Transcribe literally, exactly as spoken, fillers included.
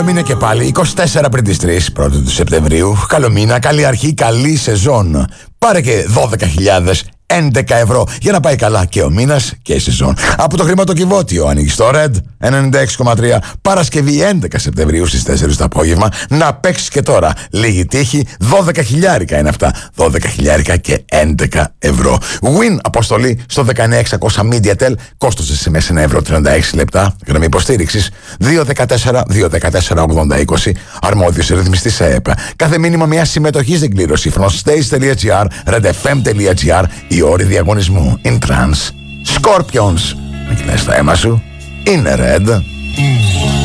Καλό μήνα και πάλι, είκοσι τέσσερα πριν τις τρεις, πρώτη του Σεπτεμβρίου. Καλό μήνα, καλή αρχή, καλή σεζόν. Πάρε και δώδεκα χιλιάδες έντεκα ευρώ για να πάει καλά και ο μήνας και η σεζόν. Από το χρηματοκιβώτιο ανοίγεις το Red ενενήντα έξι κόμμα τρία, Παρασκευή έντεκα Σεπτεμβρίου στις τέσσερις το απόγευμα. Να παίξεις και τώρα. Λίγη τύχη, δώδεκα χιλιάρικα είναι αυτά. δώδεκα χιλιάρικα και έντεκα ευρώ. Win αποστολή στο δεκαεννιά εξακόσια MediaTel. Κόστος ες εμ ες ένα ευρώ τριάντα έξι λεπτά. Γραμμή υποστήριξης δύο ένα τέσσερα δύο ένα τέσσερα ογδόντα είκοσι. Αρμόδιος ρυθμιστής ΑΕΠ. Κάθε μήνυμα μια συμμετοχή στην κλήρωση. fronstage.gr, redfm.gr. Οι όροι διαγωνισμού. In trance. Scorpions. Με κοιτάς το αίμα σου. Είναι Red.